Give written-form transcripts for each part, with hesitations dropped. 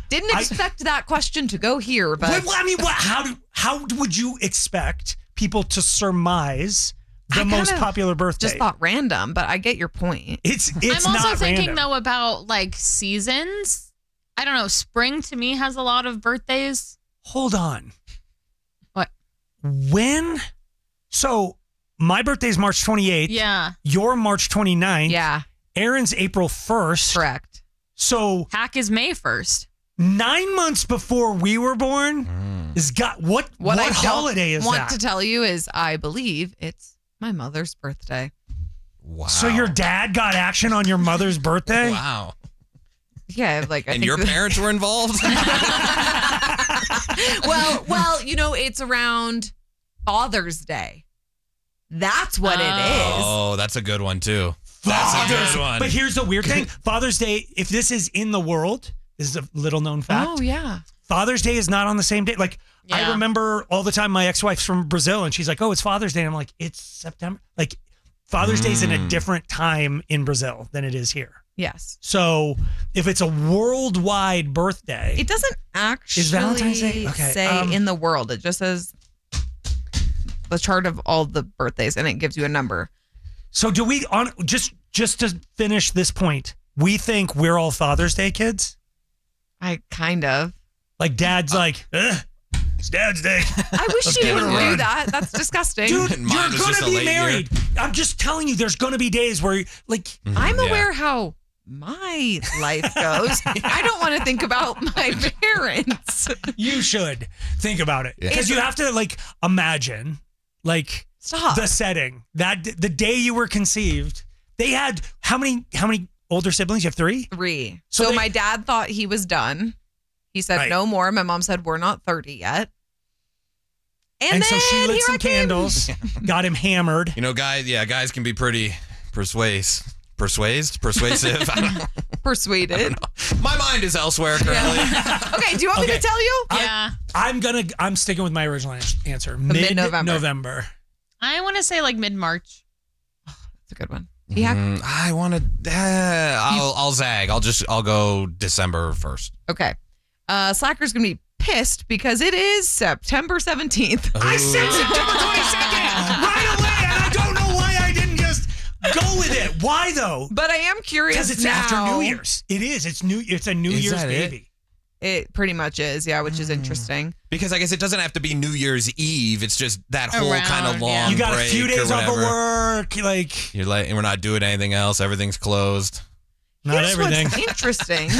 Didn't expect that question to go here, but I mean, how would you expect people to surmise the most popular birthday? Just thought random, but I get your point. It's I'm also not thinking random. though about like seasons. I don't know. Spring to me has a lot of birthdays. Hold on. What? When? So my birthday's March 28th. Yeah. Your March 29th. Yeah. Aaron's April 1st. Correct. So Hack is May 1st. 9 months before we were born is what I holiday is want that? to tell you is I believe it's my mother's birthday. Wow. So your dad got action on your mother's birthday? Wow. Yeah, like I And think your parents were involved? well, you know, it's around Father's Day. That's what it is. Oh, that's a good one too. That's a good one. But here's the weird thing. Father's Day, if this is in the world, this is a little known fact. Oh, yeah. Father's Day is not on the same day. Like, I Yeah. remember all the time my ex-wife's from Brazil and she's like, oh, it's Father's Day. And I'm like, it's September. Like, Father's Day is in a different time in Brazil than it is here. Yes. So if it's a worldwide birthday, It doesn't actually Is Valentine's Day? Okay, say in the world. It just says the chart of all the birthdays and it gives you a number. so do we, on just to finish this point, we think we're all Father's Day kids? I kind of. Like dad's like, it's Dad's Day. I wish you give it a wouldn't do run. that. That's disgusting. Dude, And mine you're was going just to a be late married. I'm just telling you, there's going to be days where, like, I'm Yeah. aware how my life goes. I don't want to think about my parents. you should think about it. Yeah. Because you have to, like, imagine, like, Stop. the setting. That the day you were conceived, they had how many older siblings? You have 3? 3. So So they- my dad thought he was done. He said Right. no more. My mom said we're not 30 yet. And And then so she lit here some I came. candles, got him hammered. You know, guys can be pretty persuasive. I don't know. Persuaded. My mind is elsewhere currently. Okay, do you want me to tell you? Yeah. I'm sticking with my original answer. mid-November. Mid-November. I want to say like mid-March. That's a good one. Yeah. I want to. I'll zag. I'll go December 1st. Okay. Slacker's going to be pissed because it is September 17th. I said September 22nd right away, and I don't know why I didn't just go with it. Why though? But I am curious Because it's now. after New Year's. It is. It's a New Is Year's that it? baby. It pretty much is, yeah, which is interesting. Because I guess it doesn't have to be New Year's Eve. It's just that whole Around, kind of long yeah. You got a break few or days off of whatever. work. Like, You're like, and we're not doing anything else. Everything's closed. not Here's everything. What's interesting.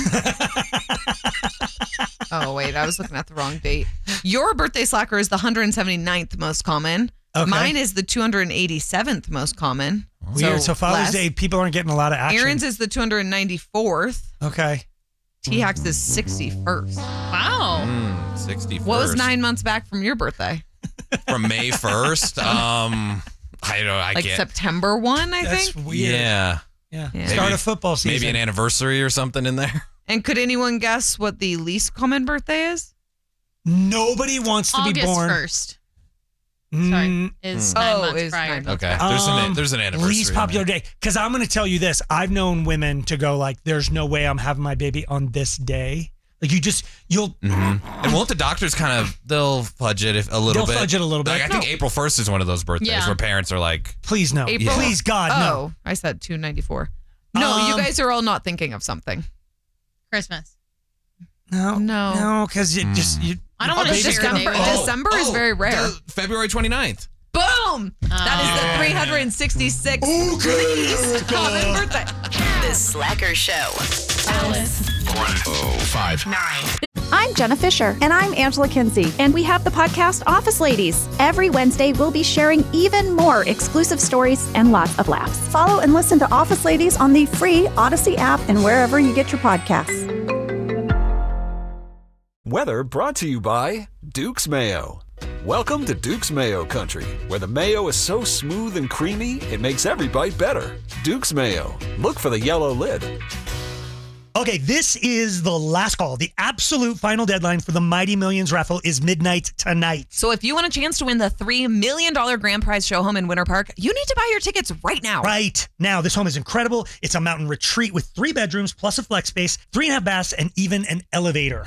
Oh, wait, I was looking at the wrong date. Your birthday, Slacker, is the 179th most common. Okay. Mine is the 287th most common. Weird. So Father's less. Day, people aren't getting a lot of action. Aaron's is the 294th. Okay. T-Hack's is 61st. Wow. 61st. What was 9 months back from your birthday? From May 1st? I Like can't. September 1, I That's think? weird. Yeah. Yeah. Yeah. Start Maybe- of football season. Maybe an anniversary or something in there. And could anyone guess what the least common birthday is? Nobody wants to be August born. 1st. Mm, Sorry. Is 9 Oh, months is prior. 9 months. Okay. There's an anniversary. Least popular day. Because I'm going to tell you this. I've known women to go like, there's no way I'm having my baby on this day. Like you'll. And won't the doctors they'll fudge it a little They'll bit? fudge it a little bit. Like, I think No. April 1st is one of those birthdays Yeah. where parents are like, Please no. April? Please God no. Oh, I said 294. No, you guys are all not thinking of something. Christmas. No, because you just you. I don't want to share a day December, with you. December is very rare. February 29th. Boom! That is the 366th least common birthday. The Slacker Show. Alice. 1059. I'm Jenna Fisher. And I'm Angela Kinsey. And we have the podcast Office Ladies. Every Wednesday, we'll be sharing even more exclusive stories and lots of laughs. Follow and listen to Office Ladies on the free Odyssey app and wherever you get your podcasts. Weather brought to you by Duke's Mayo. Welcome to Duke's Mayo Country, where the mayo is so smooth and creamy, it makes every bite better. Duke's Mayo. Look for the yellow lid. Okay, this is the last call. The absolute final deadline for the Mighty Millions raffle is midnight tonight. So if you want a chance to win the $3 million grand prize show home in Winter Park, you need to buy your tickets right now. Right now, this home is incredible. It's a mountain retreat with 3 bedrooms plus a flex space, 3.5 baths, and even an elevator.